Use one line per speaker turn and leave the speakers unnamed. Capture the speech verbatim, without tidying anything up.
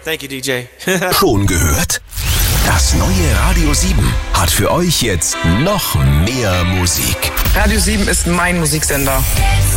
Thank you, D J.
Schon gehört? Das neue Radio sieben hat für euch jetzt noch mehr Musik.
Radio sieben ist mein Musiksender.